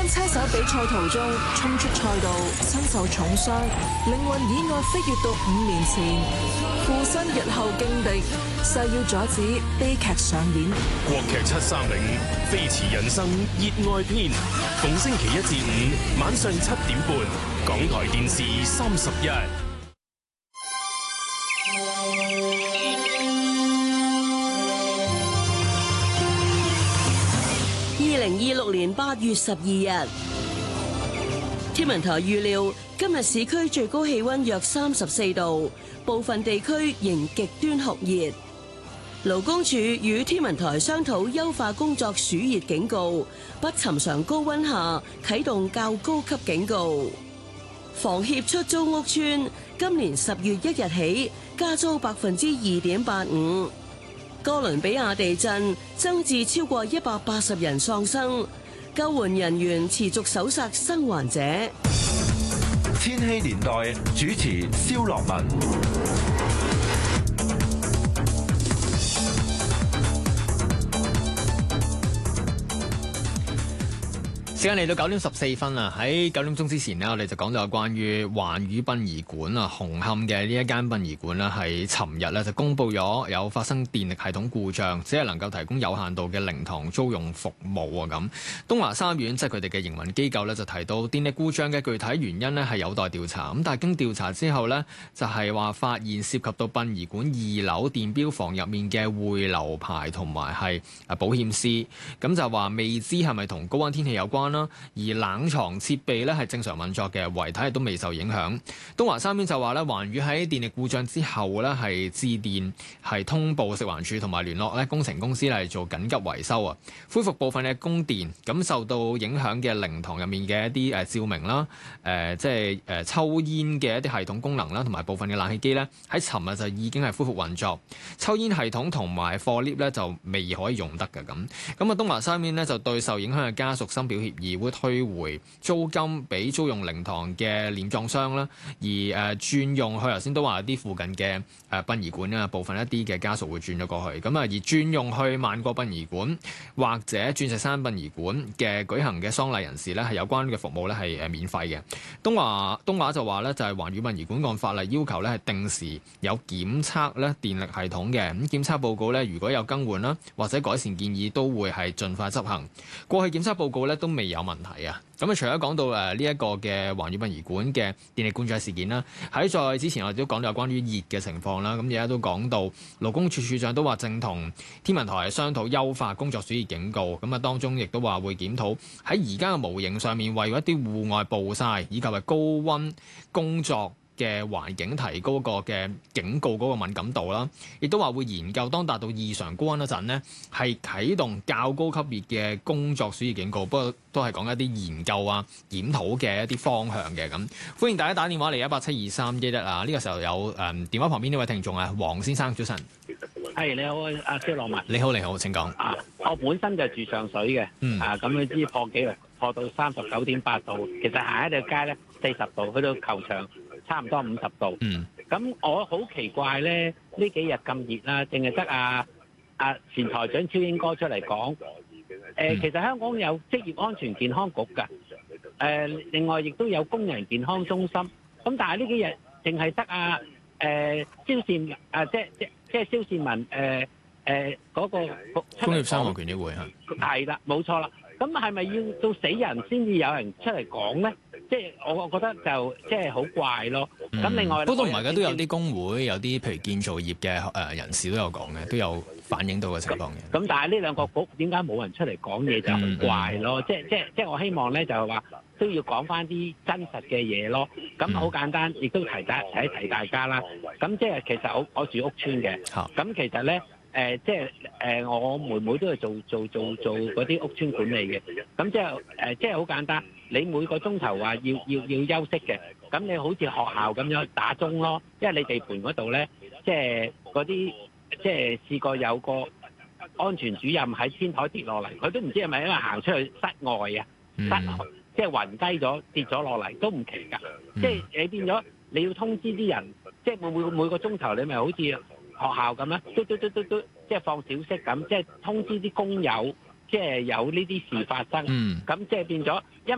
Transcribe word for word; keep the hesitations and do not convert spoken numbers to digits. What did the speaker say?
當車手比賽途中衝出賽道，身受重傷，靈魂意外飛越到五年前，附身日後勁敵，誓要阻止悲劇上演。 國劇七三零《飛馳人生熱愛篇》，逢星期一至五晚上七點半，港台電視三十一。 二零二六年八月十二日，天文台預料今日市區最高氣溫約三十四度，部分地區仍極端酷熱。勞工處與天文台商討優化工作暑熱警告，不尋常高溫下啟動較高級警告。房協出租屋邨今年十月一日起加租百分之二點八五。哥倫比亞地震增至超過一百八十人喪生，救援人員持續搜索生還者。 千禧年代主持蕭樂文。 時間嚟到九點十四分啦，喺九點鐘之前呢，我哋就講到有關於環宇殯儀館啊，紅磡嘅呢一間殯儀館呢，喺尋日呢就公布咗有發生電力系統故障，只係能夠提供有限度嘅靈堂租用服務啊。咁東華三院即係佢哋嘅營運機構呢，就提到電力故障嘅具體原因呢係有待調查。咁但係經調查之後呢，就係話發現涉及到殯儀館二樓電錶房入面嘅匯流牌同埋係啊保險絲，咁就話未知係咪同高溫天氣有關。而冷藏設備咧係正常運作嘅，遺體亦都未受影響。東華三院就話咧，環宇喺電力故障之後咧係致電係通報食環署同埋聯絡咧工程公司嚟做緊急維修啊，恢復部分嘅供電。咁受到影響嘅靈堂入面嘅一啲誒照明啦，誒、呃、即係誒抽煙嘅一啲系統功能啦，同埋部分嘅冷氣機咧喺尋日就已經係恢復運作。抽煙系統同埋貨 lift 咧就未可以用得嘅咁。咁啊，東華三院咧就對受影響嘅家屬深表歉意。而會退回租金俾租用靈堂嘅殮葬商啦，而誒轉用去頭先都話有啲附近嘅誒殯儀館啊，部分一啲嘅家屬會轉咗過去，咁啊而轉用去萬國殯儀館或者鑽石山殯儀館嘅舉行嘅喪禮人士咧，係有關嘅服務咧係誒免費嘅。東華東華就話咧就係環宇殯儀館按法例要求咧係定時有檢測咧電力系統嘅，咁檢測報告咧如果有更換啦或者改善建議都會係盡快執行。過去檢測報告咧都未有有問題啊！咁啊，除咗講到誒呢一個嘅環宇殯儀館嘅電力故障事件啦，喺在之前我哋都講到有關於熱嘅情況啦。咁而家都講到勞工處處長都話正同天文台商討優化工作暑熱警告。咁啊，當中亦都話會檢討喺而家嘅模型上面，為一啲戶外暴曬以及係高溫工作嘅環境提高個嘅警告嗰個敏感度啦，亦都話會研究當達到異常高溫嗰陣呢，係啟動較高級別嘅工作暑熱警告。不過都係講一啲研究啊、檢討嘅一啲方向嘅咁。歡迎大家打電話嚟一八七二三一一啊！呢個時候有誒、嗯、電話旁邊呢位聽眾啊，黃先生，早晨。 係你好，阿蕭樂文。 你好，你好，請講。 啊，我本身就住上水嘅，嗯、啊咁你知破紀錄破到三十九點八度，其實行一條街咧四十度，去到球場差唔多五十度。嗯，咁我好奇怪咧，呢幾日咁熱啦，淨係得阿阿前台長超英哥出嚟講。誒、呃，嗯、其實香港有職業安全健康局㗎。誒、呃，另外亦都有工人健康中心。咁但係呢幾日淨係得阿誒蕭善啊，即即即係蕭善文誒誒嗰個工業傷亡權益會嚇。 係啦，冇錯啦。咁係咪要到死人先至有人出嚟講咧？即係我覺得就即係好怪咯。咁、嗯、另外，不過唔係嘅，都有啲工會，有啲譬如建造業嘅誒人士都有講嘅，都有反映到嘅情況嘅。咁但係呢兩個局點解冇人出嚟講嘢就好怪咯？嗯、即係即係即係我希望咧就係話都要講翻啲真實嘅嘢咯。咁好簡單，亦都提大提提大家啦。咁即係其實我我住屋邨嘅。咁、嗯、其實咧。誒、呃、即係誒、呃，我妹妹都係做做做做嗰啲屋邨管理嘅，咁即係誒、呃，即係好簡單。你每個鐘頭話要要要休息嘅，咁你好似學校咁樣打鐘咯，因為你地盤嗰度咧，即係嗰啲即係試過有個安全主任喺天台跌落嚟，佢都唔知係咪因為行出去室外啊，室外即係暈低咗跌咗落嚟都唔奇㗎，即係你變咗你要通知啲人，即係每每每個鐘頭你咪好似。學校咁咧，嘟嘟嘟嘟嘟，即係放小息咁，即係通知啲工友，即係有呢啲事發生，咁、嗯、即係變咗，因